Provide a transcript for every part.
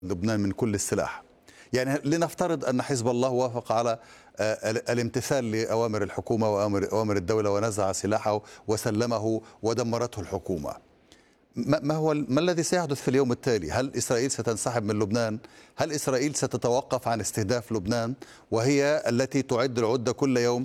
لبنان من كل السلاح. يعني لنفترض أن حزب الله وافق على الامتثال لأوامر الحكومة وأوامر الدولة ونزع سلاحه وسلمه ودمرته الحكومة. ما الذي سيحدث في اليوم التالي؟ هل إسرائيل ستنسحب من لبنان؟ هل إسرائيل ستتوقف عن استهداف لبنان وهي التي تعد العدة كل يوم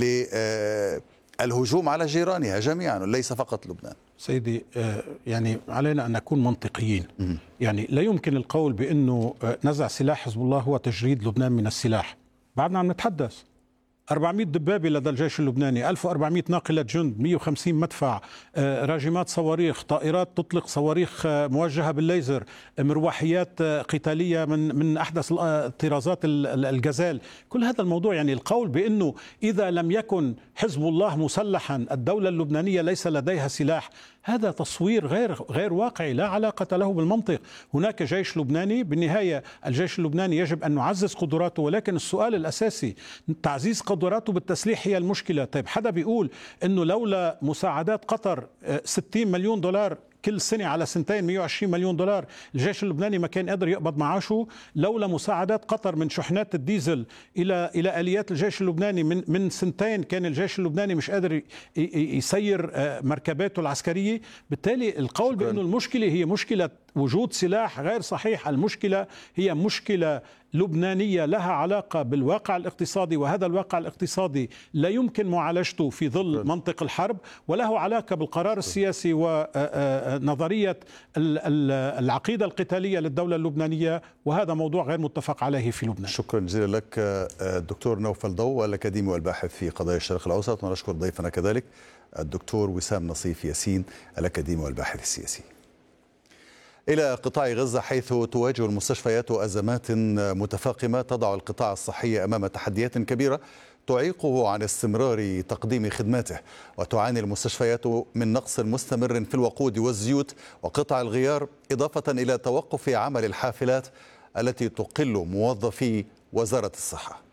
للهجوم على جيرانها جميعا وليس فقط لبنان؟ سيدي، يعني علينا أن نكون منطقيين. يعني لا يمكن القول بأنه نزع سلاح حزب الله هو تجريد لبنان من السلاح. بعدنا عم نتحدث 400 دبابة لدى الجيش اللبناني، 1400 ناقلة جند، 150 مدفع، راجمات صواريخ، طائرات تطلق صواريخ موجهة بالليزر، مروحيات قتالية من أحدث طرازات الجزال. كل هذا الموضوع، يعني القول بأنه إذا لم يكن حزب الله مسلحا الدولة اللبنانية ليس لديها سلاح، هذا تصوير غير واقعي، لا علاقة له بالمنطق. هناك جيش لبناني، بالنهاية الجيش اللبناني يجب أن نعزز قدراته، ولكن السؤال الأساسي تعزيز قدراته بالتسليح هي المشكلة. طيب حدا بيقول أنه لولا مساعدات قطر 60 مليون دولار كل سنة على سنتين 120 مليون دولار الجيش اللبناني ما كان قادر يقبض معاشه؟ لولا مساعدات قطر من شحنات الديزل إلى آليات الجيش اللبناني من سنتين كان الجيش اللبناني مش قادر يسير مركباته العسكرية. بالتالي القول بأنه المشكلة هي مشكلة وجود سلاح غير صحيح. المشكلة هي مشكلة لبنانية لها علاقة بالواقع الاقتصادي، وهذا الواقع الاقتصادي لا يمكن معالجته في ظل منطق الحرب، وله علاقة بالقرار السياسي ونظرية العقيدة القتالية للدولة اللبنانية، وهذا موضوع غير متفق عليه في لبنان. شكرا جزيلا لك الدكتور نوفل ضو، الأكاديمي والباحث في قضايا الشرق الأوسط، ونشكر ضيفنا كذلك الدكتور وسام نصيف ياسين، الأكاديمي والباحث السياسي. إلى قطاع غزة، حيث تواجه المستشفيات أزمات متفاقمة تضع القطاع الصحي أمام تحديات كبيرة تعيقه عن استمرار تقديم خدماته، وتعاني المستشفيات من نقص مستمر في الوقود والزيوت وقطع الغيار، إضافة إلى توقف عمل الحافلات التي تقل موظفي وزارة الصحة.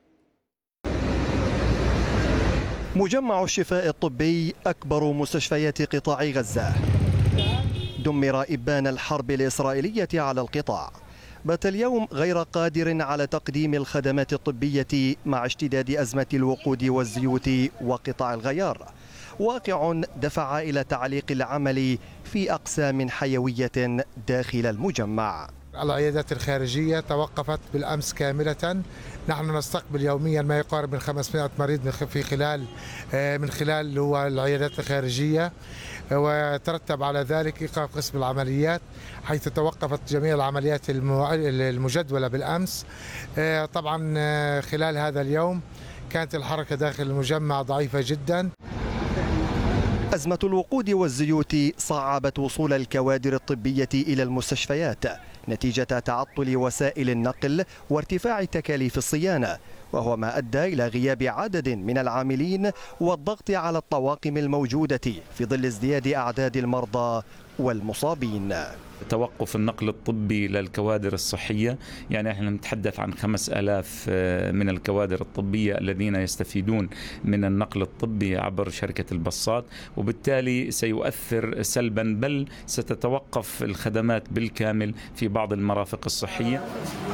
مجمع الشفاء الطبي أكبر مستشفيات قطاع غزة دمر إبان الحرب الإسرائيلية على القطاع. بات اليوم غير قادر على تقديم الخدمات الطبية مع اشتداد أزمة الوقود والزيوت وقطاع الغيار، واقع دفع إلى تعليق العمل في أقسام حيوية داخل المجمع. العيادات الخارجية توقفت بالأمس كاملة. نحن نستقبل يوميا ما يقارب من 500 مريض من خلال هو العيادات الخارجية، وترتب على ذلك إيقاف قسم العمليات، حيث توقفت جميع العمليات المجدولة بالأمس. طبعا خلال هذا اليوم كانت الحركة داخل المجمع ضعيفة جدا. أزمة الوقود والزيوت صعبت وصول الكوادر الطبية إلى المستشفيات نتيجة تعطل وسائل النقل وارتفاع تكاليف الصيانة، وهو ما أدى إلى غياب عدد من العاملين والضغط على الطواقم الموجودة في ظل ازدياد أعداد المرضى والمصابين. توقف النقل الطبي للكوادر الصحية، يعني احنا نتحدث عن 5000 من الكوادر الطبية الذين يستفيدون من النقل الطبي عبر شركة البساط، وبالتالي سيؤثر سلبا، بل ستتوقف الخدمات بالكامل في بعض المرافق الصحية.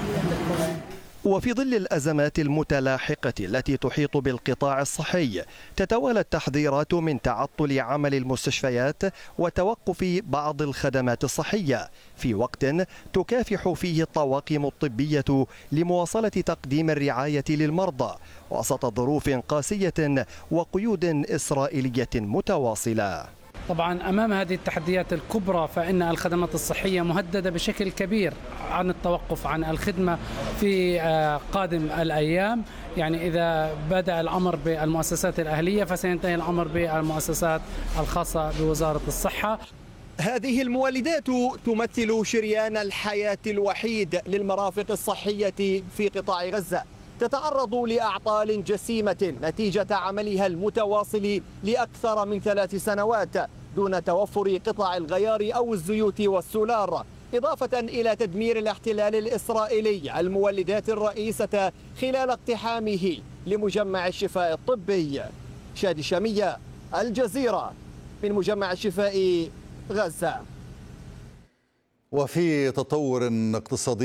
وفي ظل الأزمات المتلاحقة التي تحيط بالقطاع الصحي، تتوالى التحذيرات من تعطل عمل المستشفيات وتوقف بعض الخدمات الصحية في وقت تكافح فيه الطواقم الطبية لمواصلة تقديم الرعاية للمرضى وسط ظروف قاسية وقيود إسرائيلية متواصلة. طبعا أمام هذه التحديات الكبرى فإن الخدمات الصحية مهددة بشكل كبير عن التوقف عن الخدمة في قادم الأيام. يعني إذا بدأ الأمر بالمؤسسات الأهلية فسينتهي الأمر بالمؤسسات الخاصة بوزارة الصحة. هذه المولدات تمثل شريان الحياة الوحيد للمرافق الصحية في قطاع غزة، تتعرض لأعطال جسيمة نتيجة عملها المتواصل لأكثر من 3 سنوات دون توفر قطع الغيار أو الزيوت والسولار، إضافة إلى تدمير الاحتلال الإسرائيلي المولدات الرئيسة خلال اقتحامه لمجمع الشفاء الطبي. شادي شامية، الجزيرة، من مجمع الشفاء غزة. وفي تطور اقتصادي